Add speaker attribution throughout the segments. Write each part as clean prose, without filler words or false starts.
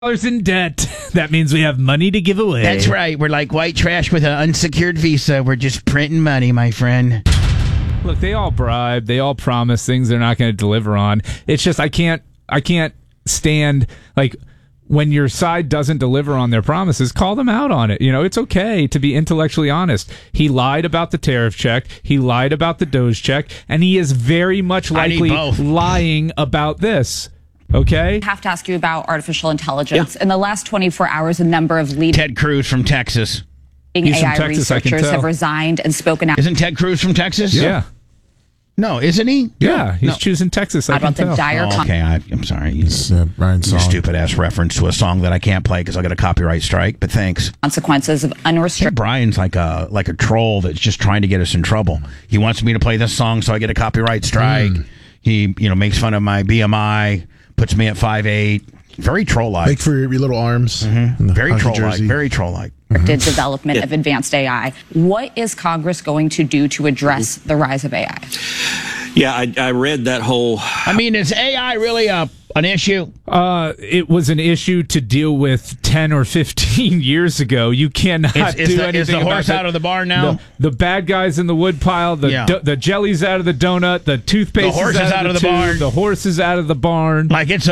Speaker 1: in debt. That means we have money to give away.
Speaker 2: That's right. We're like white trash with an unsecured visa. We're just printing money, my friend.
Speaker 1: Look, they all bribe. They all promise things they're not going to deliver on. It's just I can't stand, like, when your side doesn't deliver on their promises, call them out on it. You know, it's okay to be intellectually honest. He lied about the tariff check. He lied about the Doge check. And he is very much likely lying about this. Okay?
Speaker 3: I have to ask you about artificial intelligence. Yeah. In the last 24 hours, a number of leading
Speaker 2: Ted Cruz from Texas.
Speaker 3: AI researchers have resigned and spoken out.
Speaker 2: Isn't Ted Cruz from Texas?
Speaker 1: Yeah.
Speaker 2: No, isn't he?
Speaker 1: Yeah, he's choosing Texas. I can tell.
Speaker 2: Okay, I'm sorry.
Speaker 4: It's Brian's song.
Speaker 2: Stupid-ass reference to a song that I can't play because I'll get a copyright strike, but thanks.
Speaker 3: Consequences of unrestricted...
Speaker 2: Brian's like a troll that's just trying to get us in trouble. He wants me to play this song so I get a copyright strike. He, makes fun of my BMI, puts me at 5'8". Very troll-like.
Speaker 4: Big for your little arms.
Speaker 2: Very troll-like. Very troll-like.
Speaker 3: Development of advanced AI. What is Congress going to do to address the rise of AI?
Speaker 5: Yeah, I read that whole...
Speaker 2: I mean, is AI really an issue?
Speaker 1: It was an issue to deal with 10 or 15 years ago. You cannot do anything.
Speaker 2: Is the horse out of the barn now?
Speaker 1: The bad guys in the woodpile, the jelly's out of the donut, the toothpaste is out of the barn. The horse is out of the barn.
Speaker 2: Like it's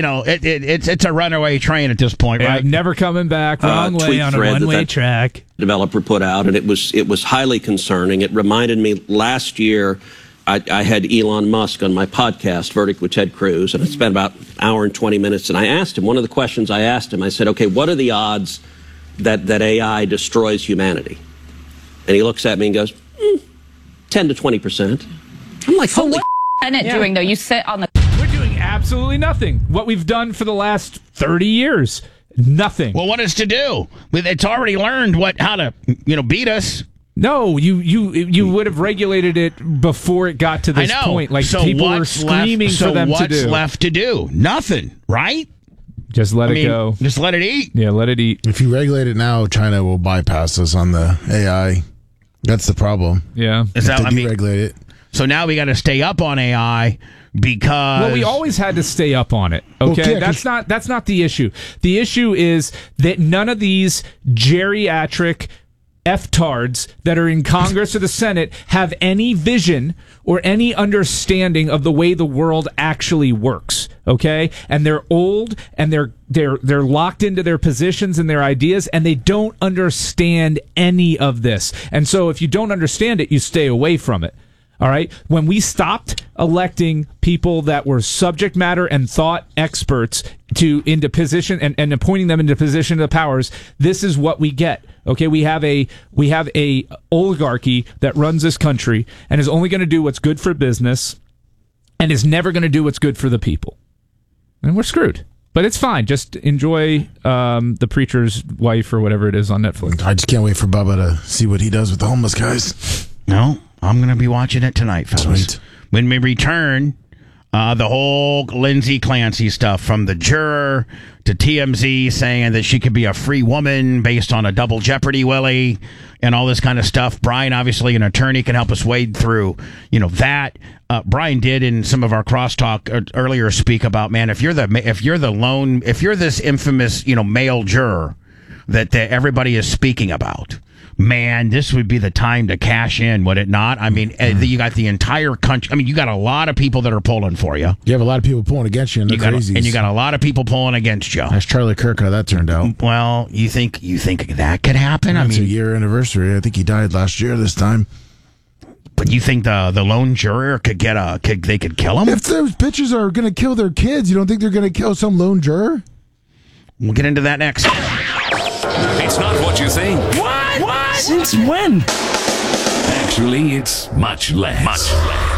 Speaker 2: a runaway train at this point, right?
Speaker 1: Never coming back. Wrong way on a one-way track.
Speaker 5: Developer put out, and it was highly concerning. It reminded me last year. I had Elon Musk on my podcast, Verdict with Ted Cruz, and I spent about an hour and 20 minutes, and I asked him, one of the questions I asked him, I said, okay, what are the odds that AI destroys humanity? And he looks at me and goes, 10 to 20%. I'm like,
Speaker 3: so what's Senate doing, though? You sit on the...
Speaker 1: We're doing absolutely nothing. What we've done for the last 30 years, nothing.
Speaker 2: Well, what is to do? It's already learned how to, beat us.
Speaker 1: No, you would have regulated it before it got to this point. Like, so people were screaming for them to do.
Speaker 2: What's left to do? Nothing, right?
Speaker 1: Just let it go.
Speaker 2: Just let it eat.
Speaker 1: Yeah, let it eat.
Speaker 4: If you regulate it now, China will bypass us on the AI. That's the problem.
Speaker 1: Yeah.
Speaker 4: Deregulate it.
Speaker 2: So now we got to stay up on AI because...
Speaker 1: Well, we always had to stay up on it. Okay, that's not the issue. The issue is that none of these geriatric F-tards that are in Congress or the Senate have any vision or any understanding of the way the world actually works. Okay, and they're old and they're locked into their positions and their ideas, and they don't understand any of this. And so, if you don't understand it, you stay away from it. All right. When we stopped electing people that were subject matter and thought experts into position and appointing them into position of powers, this is what we get. Okay, we have a oligarchy that runs this country and is only going to do what's good for business and is never going to do what's good for the people. And we're screwed. But it's fine. Just enjoy The Preacher's Wife or whatever it is on Netflix.
Speaker 4: I just can't wait for Bubba to see what he does with the homeless guys.
Speaker 2: No, I'm going to be watching it tonight, fellas.
Speaker 4: Sweet.
Speaker 2: When we return, the whole Lindsay Clancy stuff, from the juror to TMZ saying that she could be a free woman based on a double jeopardy willy and all this kind of stuff. Brian, obviously an attorney, can help us wade through, that. Brian did in some of our crosstalk earlier speak about, man, if you're this infamous, male juror that everybody is speaking about, man, this would be the time to cash in, would it not? I mean, you got the entire country. I mean, you got a lot of people that are pulling for you.
Speaker 4: You have a lot of people pulling against you, and they're crazies.
Speaker 2: And you got a lot of people pulling against you.
Speaker 4: That's Charlie Kirk, how that turned out.
Speaker 2: Well, you think that could happen?
Speaker 4: It's a year anniversary. I think he died last year this time.
Speaker 2: But you think the lone juror could they could kill him?
Speaker 4: If those bitches are going to kill their kids, you don't think they're going to kill some lone juror?
Speaker 2: We'll get into that next.
Speaker 6: It's not what you think.
Speaker 7: What? Since when?
Speaker 6: Actually, it's much less.